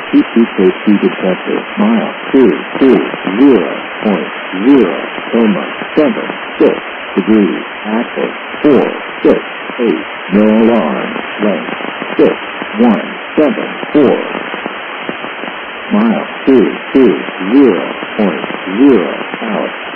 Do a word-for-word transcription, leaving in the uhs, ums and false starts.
T T safety detector. Mile two two zero point zero comma seven six degrees. Active four six eight. No alarm. Length six one seven four. Mile two two zero point zero